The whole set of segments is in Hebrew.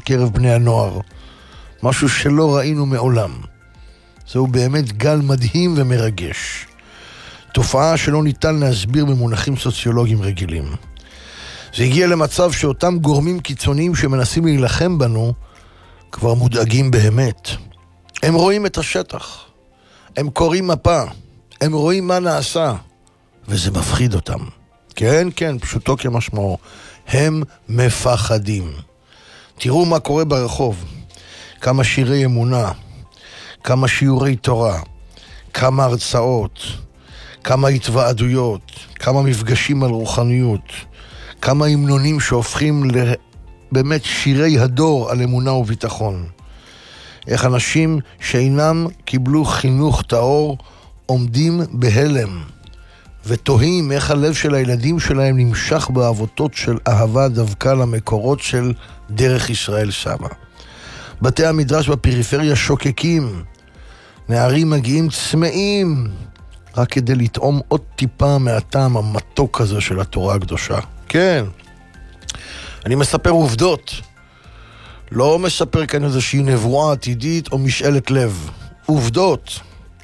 בקרב בני הנוער. משהו שלא ראינו מעולם. זהו באמת גל מדהים ומרגש. תופעה שלא ניתן להסביר במונחים סוציולוגיים רגילים. זה הגיע למצב שאותם גורמים קיצוניים שמנסים להילחם בנו כבר מודאגים באמת. הם רואים את השטח. הם קוראים מפה. הם רואים מה נעשה. וזה מפחיד אותם. כן, כן, פשוטו כמשמעו. הם מפחדים. תראו מה קורה ברחוב. כמה שירי אמונה, כמה שיעורי תורה, כמה הרצאות, כמה התוועדויות, כמה מפגשים על רוחניות, כמה המנונים שהופכים באמת שירי הדור על אמונה וביטחון. איך אנשים שאינם קיבלו חינוך טהור עומדים בהלם ותוהים איך הלב של הילדים שלהם נמשך באהבותות של אהבה דווקא למקורות של דרך ישראל סבא. בתי המדרש בפריפריה שוקקים, נערים מגיעים צמאים רק כדי לטעום עוד טיפה מהטעם המתוק הזה של התורה הקדושה. כן, אני מספר עובדות, לא מספר כאן איזושהי נבואה עתידית או משאלת לב. עובדות.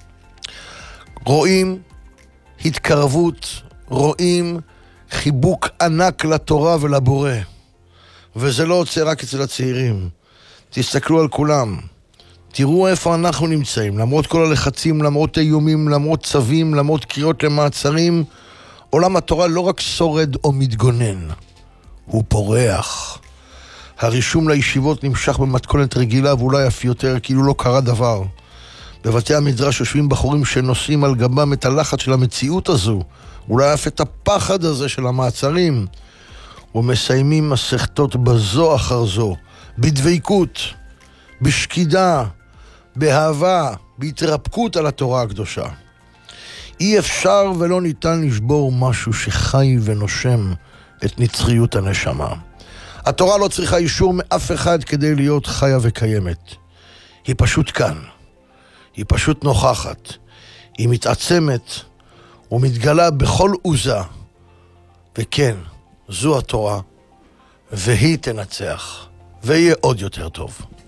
רואים התקרבות, רואים חיבוק ענק לתורה ולבורא. וזה לא עוצר רק אצל הצעירים. תסתכלו על כולם. תראו איפה אנחנו נמצאים. למרות כל הלחצים, למרות האיומים, למרות צווים, למרות קריאות למעצרים, עולם התורה לא רק שורד או מתגונן, הוא פורח. הרישום לישיבות נמשך במתכונת רגילה ואולי אף יותר, כאילו לא קרה דבר. בבתי המדרש יושבים בחורים שנושאים על גבם את הלחץ של המציאות הזו, אולי אף את הפחד הזה של המעצרים, ומסיימים מסכתות בזו אחר זו, בדביקות, בשקידה, באהבה, בהתרפקות על התורה הקדושה. אי אפשר ולא ניתן לשבור משהו שחי ונושם את נצחיות הנשמה. התורה לא צריכה אישור מאף אחד כדי להיות חיה וקיימת. היא פשוט כאן. היא פשוט נוכחת. היא מתעצמת ומתגלה בכל עוזה. וכן, זו התורה, והיא תנצח, ויהיה עוד יותר טוב.